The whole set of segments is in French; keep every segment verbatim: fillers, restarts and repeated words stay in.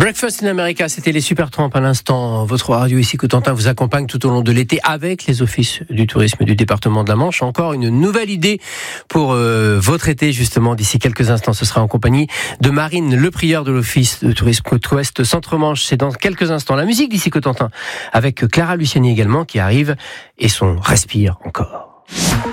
Breakfast in America, c'était les Supertramp à l'instant. Votre radio ici Cotentin vous accompagne tout au long de l'été avec les offices du tourisme du département de la Manche. Encore une nouvelle idée pour euh, votre été justement. D'ici quelques instants, ce sera en compagnie de Marine Leprieur de l'office de tourisme Côte-Ouest Centre-Manche. C'est dans quelques instants. La musique d'ici Cotentin avec Clara Luciani également qui arrive et son Respire encore.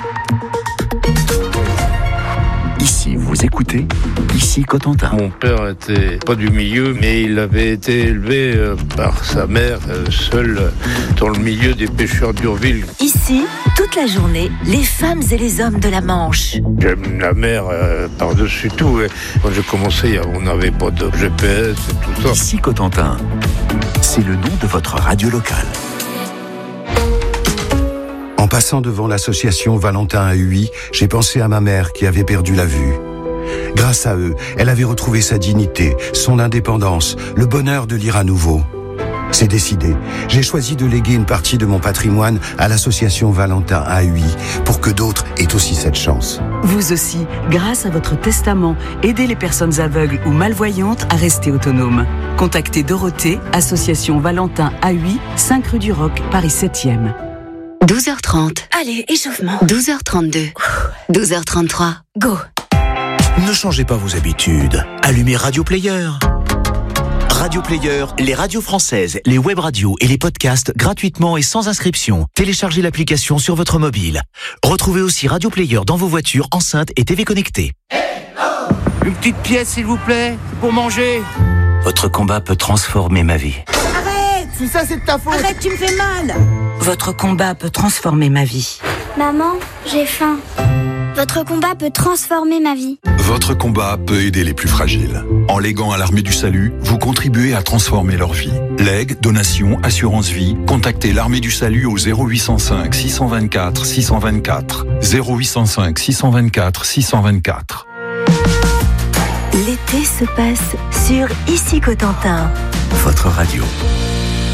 Ici, vous écoutez, ici Cotentin. Mon père était pas du milieu, mais il avait été élevé euh, par sa mère, euh, seul euh, dans le milieu des pêcheurs d'Urville. Ici, toute la journée, les femmes et les hommes de la Manche. J'aime la mer euh, par-dessus tout. Et quand j'ai commencé, on n'avait pas de G P S et tout ça. Ici Cotentin, c'est le nom de votre radio locale. En passant devant l'association Valentin à Huy, j'ai pensé à ma mère qui avait perdu la vue. Grâce à eux, elle avait retrouvé sa dignité, son indépendance, le bonheur de lire à nouveau. C'est décidé. J'ai choisi de léguer une partie de mon patrimoine à l'association Valentin à Huy pour que d'autres aient aussi cette chance. Vous aussi, grâce à votre testament, aidez les personnes aveugles ou malvoyantes à rester autonomes. Contactez Dorothée, association Valentin à Huy, cinq rue du Roc, Paris septième. douze heures trente. Allez, échauffement. douze heures trente-deux. douze heures trente-trois. Go. Ne changez pas vos habitudes. Allumez Radio Player. Radio Player, les radios françaises, les web radios et les podcasts gratuitement et sans inscription. Téléchargez l'application sur votre mobile. Retrouvez aussi Radio Player dans vos voitures, enceintes et T V connectées. Une petite pièce, s'il vous plaît, pour manger. Votre combat peut transformer ma vie. Si ça, c'est de ta faute. Arrête, tu me fais mal. Votre combat peut transformer ma vie. Maman, j'ai faim. Votre combat peut transformer ma vie. Votre combat peut aider les plus fragiles. En léguant à l'Armée du Salut, vous contribuez à transformer leur vie. Legs, donations, assurance vie, contactez l'Armée du Salut au zéro huit cent cinq six cent vingt-quatre six cent vingt-quatre. zéro huit cent cinq six cent vingt-quatre six cent vingt-quatre. L'été se passe sur Ici Cotentin. Votre radio.